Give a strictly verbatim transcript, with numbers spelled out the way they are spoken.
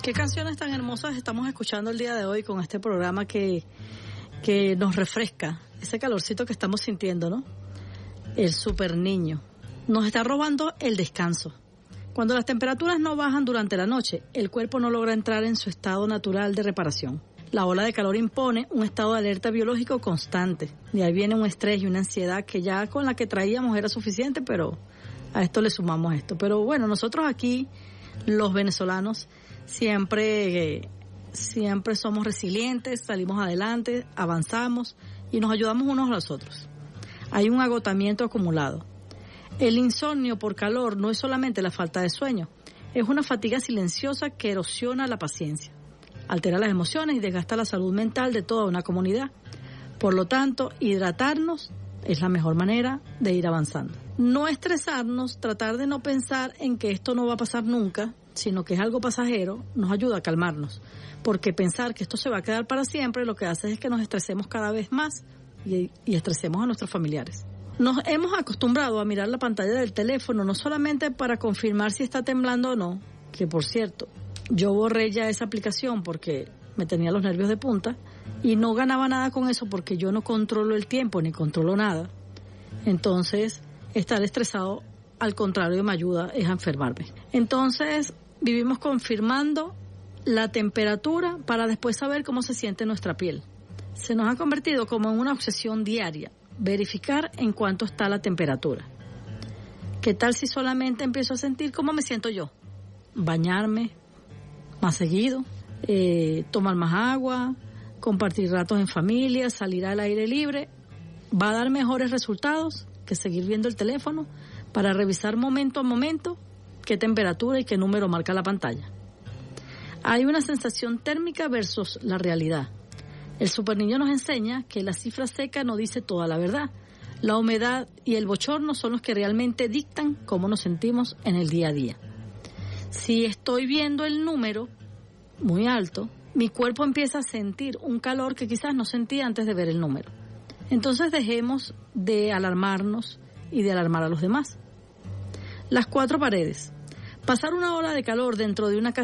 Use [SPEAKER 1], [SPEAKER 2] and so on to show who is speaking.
[SPEAKER 1] Qué canciones tan hermosas estamos escuchando el día de hoy con este programa que, que nos refresca ese calorcito que estamos sintiendo, ¿no? El super niño. Nos está robando el descanso. Cuando las temperaturas no bajan durante la noche, el cuerpo no logra entrar en su estado natural de reparación. La ola de calor impone un estado de alerta biológico constante. De ahí viene un estrés y una ansiedad que ya con la que traíamos era suficiente, pero a esto le sumamos esto. Pero bueno, nosotros aquí, los venezolanos, siempre, siempre somos resilientes, salimos adelante, avanzamos y nos ayudamos unos a los otros. Hay un agotamiento acumulado. El insomnio por calor no es solamente la falta de sueño, es una fatiga silenciosa que erosiona la paciencia, altera las emociones y desgasta la salud mental de toda una comunidad. Por lo tanto, hidratarnos es la mejor manera de ir avanzando. No estresarnos, tratar de no pensar en que esto no va a pasar nunca, sino que es algo pasajero, nos ayuda a calmarnos. Porque pensar que esto se va a quedar para siempre lo que hace es que nos estresemos cada vez más y, y estresemos a nuestros familiares. Nos hemos acostumbrado a mirar la pantalla del teléfono no solamente para confirmar si está temblando o no, que por cierto, yo borré ya esa aplicación porque me tenía los nervios de punta y no ganaba nada con eso porque yo no controlo el tiempo ni controlo nada. Entonces, estar estresado, al contrario, me ayuda es a enfermarme. Entonces, vivimos confirmando la temperatura para después saber cómo se siente nuestra piel. Se nos ha convertido como en una obsesión diaria, verificar en cuánto está la temperatura. ¿Qué tal si solamente empiezo a sentir cómo me siento yo? Bañarme más seguido, eh, tomar más agua, compartir ratos en familia, salir al aire libre, va a dar mejores resultados que seguir viendo el teléfono para revisar momento a momento qué temperatura y qué número marca la pantalla. Hay una sensación térmica versus la realidad. El superniño nos enseña que la cifra seca no dice toda la verdad. La humedad y el bochorno son los que realmente dictan cómo nos sentimos en el día a día. Si estoy viendo el número muy alto, mi cuerpo empieza a sentir un calor que quizás no sentía antes de ver el número. Entonces dejemos de alarmarnos y de alarmar a los demás. Las cuatro paredes. Pasar una hora de calor dentro de una casa